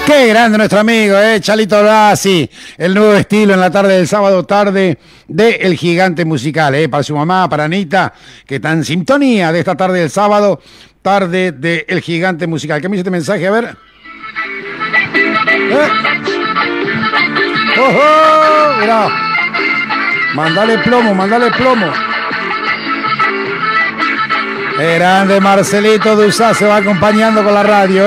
Qué grande nuestro amigo, Chalito Blasi, el nuevo estilo en la tarde del sábado, tarde de El Gigante Musical, para su mamá, para Anita, que está en sintonía de esta tarde del sábado, tarde de El Gigante Musical. ¿Qué me dice este mensaje? A ver. ¡Oh! Mirá. Mandale plomo, mandale plomo. Grande Marcelito Duzá, se va acompañando con la radio,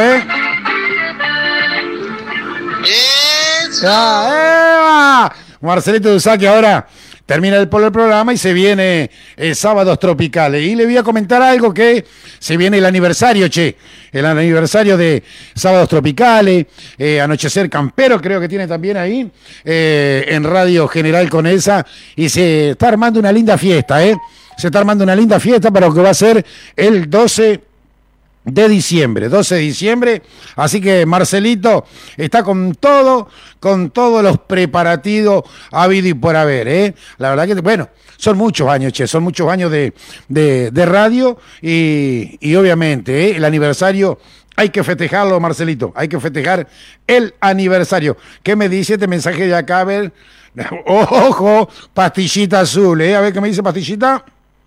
Marcelito Duzá, que ahora termina el programa y se viene Sábados Tropicales. Y le voy a comentar algo, que se viene el aniversario, el aniversario de Sábados Tropicales, Anochecer Campero, creo que tiene también ahí, en Radio General Conesa, y se está armando una linda fiesta, Se está armando una linda fiesta para lo que va a ser el 12 de diciembre, así que Marcelito está con todos los preparativos habido y por haber, La verdad que, bueno, son muchos años, son muchos años de radio y obviamente, el aniversario hay que festejarlo, Marcelito, hay que festejar el aniversario. ¿Qué me dice este mensaje de acá? A ver, ojo, pastillita azul, a ver qué me dice pastillita.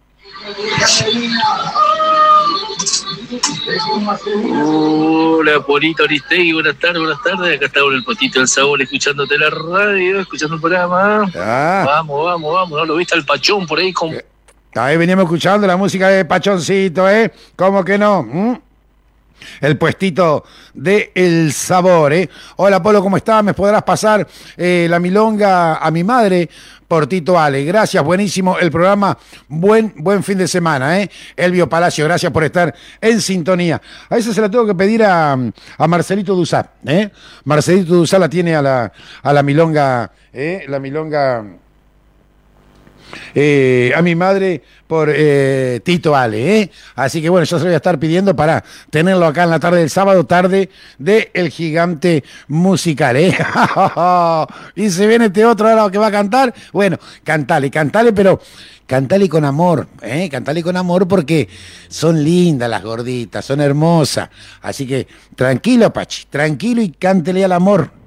Hola, Polito Aristegui, buenas tardes. Acá estamos en el Potito del Sabor, escuchándote la radio, escuchando el programa. Vamos, ¿no lo viste al Pachón por ahí? Ahí veníamos escuchando la música de Pachoncito, ¿Cómo que no? El puestito de El Sabor, Hola, Polo, ¿cómo estás? ¿Me podrás pasar la milonga a mi madre? Por Tito Ale, gracias, buenísimo el programa, buen fin de semana, Elvio Palacio, gracias por estar en sintonía. A eso se la tengo que pedir a Marcelito Duzá, Marcelito Duzá la tiene a la milonga, la milonga a mi madre por Tito Ale, así que bueno, yo se lo voy a estar pidiendo para tenerlo acá en la tarde del sábado, tarde de El Gigante Musical, y se viene este otro ahora que va a cantar. Bueno, cantale, pero cantale con amor, cantale con amor, porque son lindas las gorditas, son hermosas, así que tranquilo, Pachi, tranquilo, y cántele al amor.